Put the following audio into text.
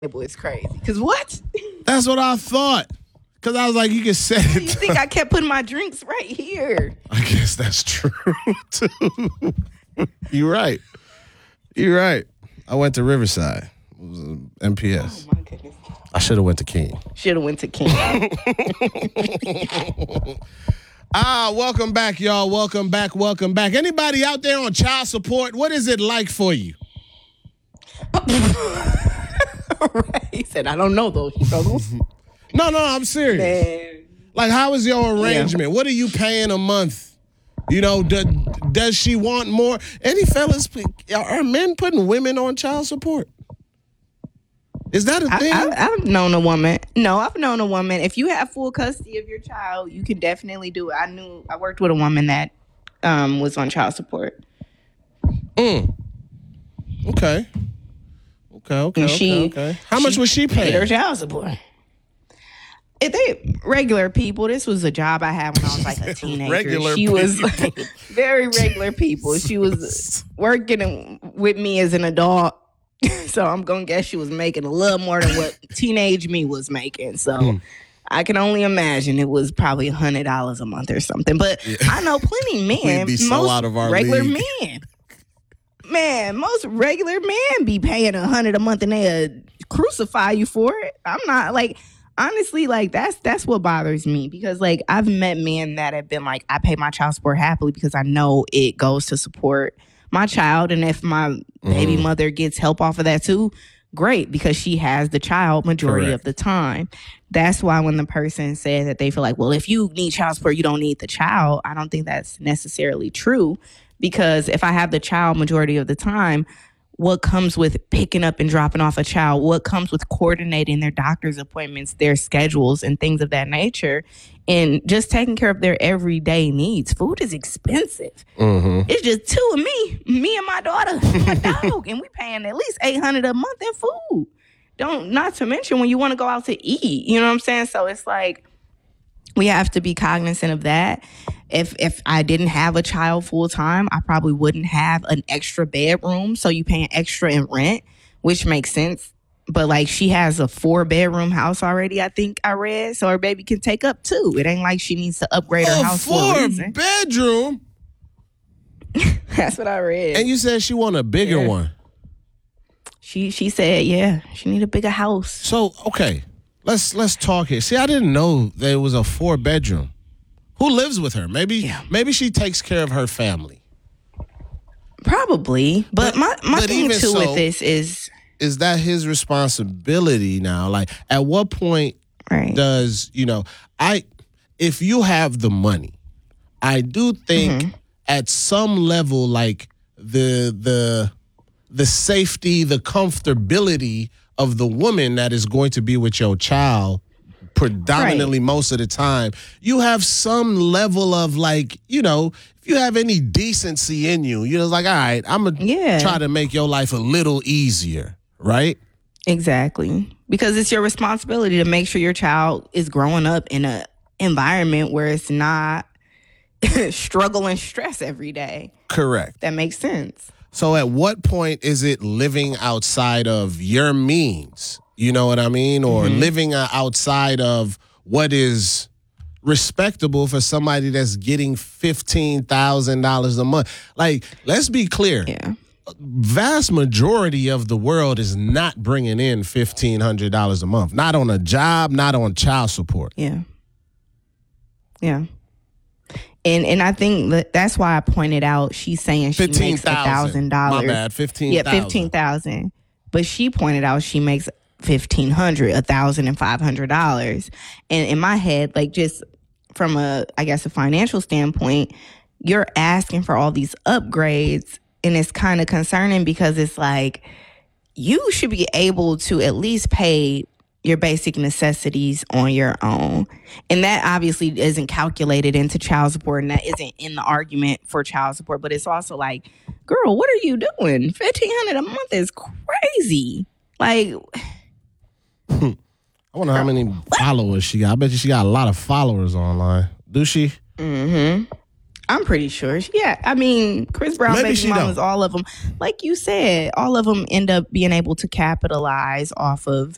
It's crazy. Because what? That's what I thought. Because I was like, you can set it. You think I kept putting my drinks right here? I guess that's true, too. You're right. You're right. I went to Riverside. It was MPS. Oh, my goodness. I should have went to King. Should have went to King. Welcome back, y'all. Welcome back. Anybody out there on child support, what is it like for you? Right. He said, I don't know those struggles. No, I'm serious. Man. Like, how is your arrangement? Yeah. What are you paying a month? You know, does she want more? Any fellas, are men putting women on child support? Is that a thing? I've known a woman. No, I've known a woman. If you have full custody of your child, you can definitely do it. I worked with a woman that was on child support. Okay. How much was she paying? Her child support. If they regular people, this was a job I had when I was like a teenager. She was very regular people. She was working with me as an adult. So I'm going to guess she was making a little more than what teenage me was making. So I can only imagine it was probably $100 a month or something. But yeah. I know plenty of men, most regular men. Man, most regular men be paying $100 a month and they crucify you for it. I'm not like, honestly, like that's what bothers me because like I've met men that have been like, I pay my child support happily because I know it goes to support my child, and if my baby mother gets help off of that too, great, because she has the child majority of the time. That's why when the person says that they feel like, well, if you need child support, you don't need the child, I don't think that's necessarily true, because if I have the child majority of the time, what comes with picking up and dropping off a child, what comes with coordinating their doctor's appointments, their schedules, and things of that nature, and just taking care of their everyday needs. Food is expensive. It's just two of me and my daughter, my dog, and we paying at least $800 a month in food. Not to mention when you want to go out to eat, you know what I'm saying? So it's like, we have to be cognizant of that. If I didn't have a child full time, I probably wouldn't have an extra bedroom. So you paying extra in rent, which makes sense. But like she has a 4-bedroom house already, I think I read. So her baby can take up 2. It ain't like she needs to upgrade her house for a reason. 4-bedroom? That's what I read. And you said she want a bigger one. She said, yeah, she need a bigger house. So, okay. Let's talk here. See, I didn't know there was a 4-bedroom. Who lives with her? Maybe she takes care of her family. Probably. But my thing too with this is that his responsibility now? Like, at what point does, if you have the money, I do think at some level, like the safety, the comfortability of the woman that is going to be with your child predominantly most of the time, you have some level of like, if you have any decency in you, you're just like, all right, I'm going to try to make your life a little easier, right? Exactly. Because it's your responsibility to make sure your child is growing up in an environment where it's not struggle and stress every day. Correct. That makes sense. So at what point is it living outside of your means? You know what I mean? Or living outside of what is respectable for somebody that's getting $15,000 a month. Like, let's be clear. Yeah. Vast majority of the world is not bringing in $1,500 a month. Not on a job, not on child support. Yeah. Yeah. And I think that's why I pointed out she's saying she makes $1,000. My bad, $15,000. Yeah, $15,000. But she pointed out she makes $1,500, $1,500. And in my head, like just from a financial standpoint, you're asking for all these upgrades, and it's kind of concerning because it's like you should be able to at least pay your basic necessities on your own. And that obviously isn't calculated into child support, and that isn't in the argument for child support. But it's also like, girl, what are you doing? $1,500 a month is crazy. Like, I wonder how many followers she got. I bet you she got a lot of followers online. Do she? I'm pretty sure. Yeah, I mean, Chris Brown, baby mamas, all of them. Like you said, all of them end up being able to capitalize off of